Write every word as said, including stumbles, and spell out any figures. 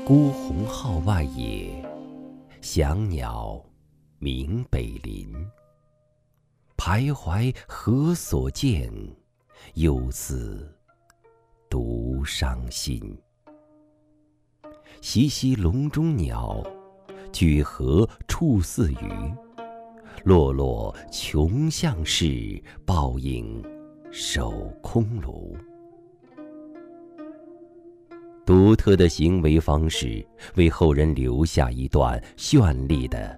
孤鸿号外野，翔鸟鸣北林。徘徊何所见？又似独伤心。习习笼中鸟，举河处似鱼。落落穷巷市，报应守空庐。独特的行为方式，为后人留下一段绚丽的